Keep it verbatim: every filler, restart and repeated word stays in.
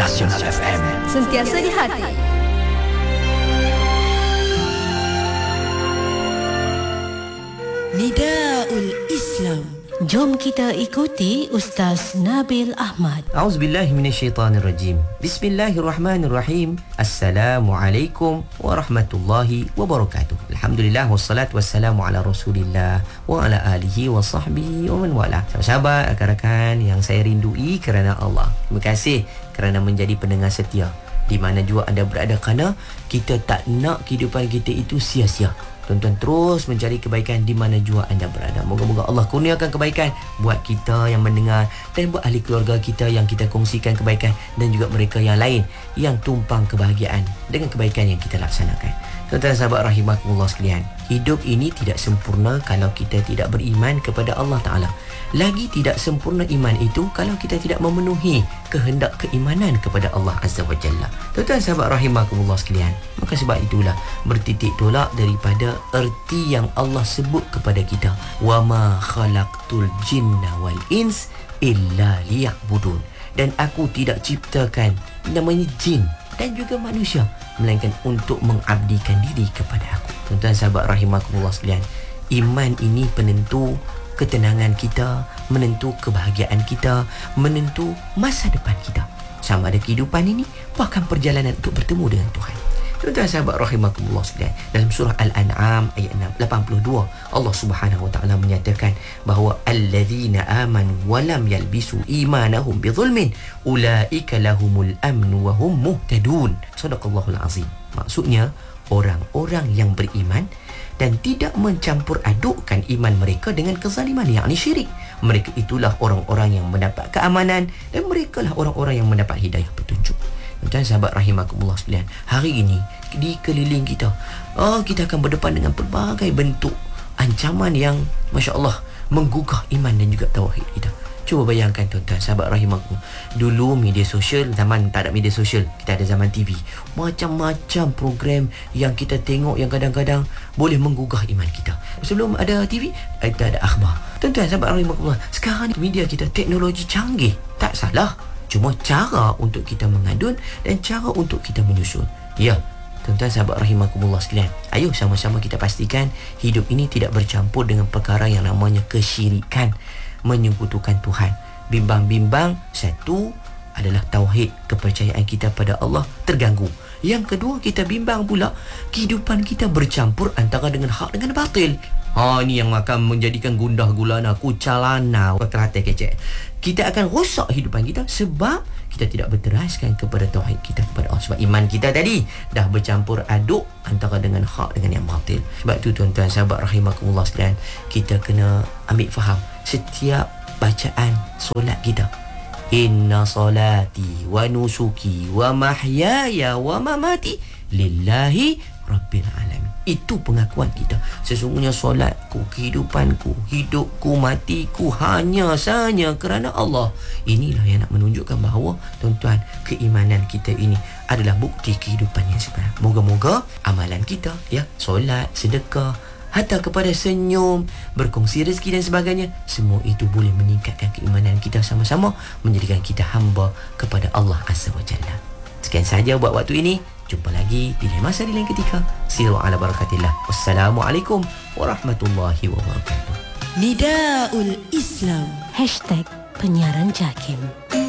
Nasional F M. Sentiasa di hati. Nidaul Islam. Jom kita ikuti Ustaz Nabil Ahmad. A'udzubillahi minasyaitanirrajim. Bismillahirrahmanirrahim. Assalamualaikum warahmatullahi wabarakatuh. Alhamdulillah wassalatu wassalamu ala Rasulillah wa ala alihi wa sahbihi wa man wala. Sahabat-sahabat, rakan-rakan yang saya rindui kerana Allah, terima kasih kerana menjadi pendengar setia di mana jua anda berada, kerana kita tak nak kehidupan kita itu sia-sia. Tuan-tuan terus mencari kebaikan di mana jua anda berada. Moga-moga Allah kurniakan kebaikan buat kita yang mendengar dan buat ahli keluarga kita yang kita kongsikan kebaikan, dan juga mereka yang lain yang tumpang kebahagiaan dengan kebaikan yang kita laksanakan. Tuan-tuan sahabat rahimakumullah sekalian, hidup ini tidak sempurna kalau kita tidak beriman kepada Allah Ta'ala. Lagi tidak sempurna iman itu kalau kita tidak memenuhi kehendak keimanan kepada Allah Azza wa Jalla. Tuan-tuan sahabat rahimakumullah sekalian, maka sebab itulah bertitik tolak daripada erti yang Allah sebut kepada kita, wa ma khalaqtul jinna wal ins illa liya'budun, dan aku tidak ciptakan namanya jin dan juga manusia melainkan untuk mengabdikan diri kepada aku. Tuan-tuan sahabat rahimakumullah sekalian, iman ini penentu ketenangan kita, menentu kebahagiaan kita, menentu masa depan kita, sama ada kehidupan ini bahkan perjalanan untuk bertemu dengan Tuhan. Tuan-tuan sahabat rahimakumullah sekalian, dalam surah Al-An'am ayat lapan puluh dua, Allah Subhanahu wa taala menyatakan bahawa allazina amanu wa lam yalbisu imanahum bizulmin ulaika lahumul amnu wa hum muhtadun. Sadaqallahul azim. Maksudnya orang-orang yang beriman dan tidak mencampur adukkan iman mereka dengan kezaliman, yakni syirik, mereka itulah orang-orang yang mendapat keamanan dan mereka lah orang-orang yang mendapat hidayah petunjuk. Tuan sahabat rahimakumullah sekalian, hari ini di keliling kita, oh, kita akan berdepan dengan pelbagai bentuk ancaman yang Masya Allah menggugah iman dan juga tauhid kita. Cuba bayangkan tuan-tuan sahabat rahimakumullah, dulu media sosial, zaman tak ada media sosial, kita ada zaman T V, macam-macam program yang kita tengok yang kadang-kadang boleh menggugah iman kita. Sebelum ada T V, kita ada akhbar. Tuan-tuan sahabat rahimakumullah, sekarang media kita teknologi canggih, tak salah, cuma cara untuk kita mengadun dan cara untuk kita menyusun. Ya, tuan-tuan sahabat rahimakumullah sekalian, ayo sama-sama kita pastikan hidup ini tidak bercampur dengan perkara yang namanya kesyirikan, menyekutukan Tuhan. Bimbang-bimbang, satu adalah tauhid, kepercayaan kita pada Allah terganggu. Yang kedua, kita bimbang pula kehidupan kita bercampur antara dengan hak dengan batil. Ha, ni yang akan menjadikan gundah gulana, kucalana, terhati kecek. Kita akan rosak kehidupan kita sebab kita tidak berteraskan kepada tauhid kita kepada Allah. Sebab iman kita tadi dah bercampur aduk antara dengan hak dengan yang batil. Sebab tu tuan-tuan sahabat rahimakumullah sekalian, kita kena ambil faham setiap bacaan solat kita, inna solati wa nusuki wa mahyaya wa mamati lillahi rabbil alamin. Itu pengakuan kita, sesungguhnya solatku, kehidupanku, hidupku, matiku hanya sahaja kerana Allah. Inilah yang nak menunjukkan bahawa tuan-tuan, keimanan kita ini adalah bukti kehidupan yang sebenar. Moga-moga amalan kita, ya, solat, sedekah, hatta kepada senyum, berkongsi rezeki dan sebagainya, semua itu boleh meningkatkan keimanan kita sama-sama, menjadikan kita hamba kepada Allah Azza wa Jalla. Sekian sahaja buat waktu ini. Jumpa lagi di lain masa, di lain ketika. Siru ala barakatillah. Wassalamualaikum warahmatullahi wabarakatuh. Nidaul Islam. Hashtag penyiaran JAKIM.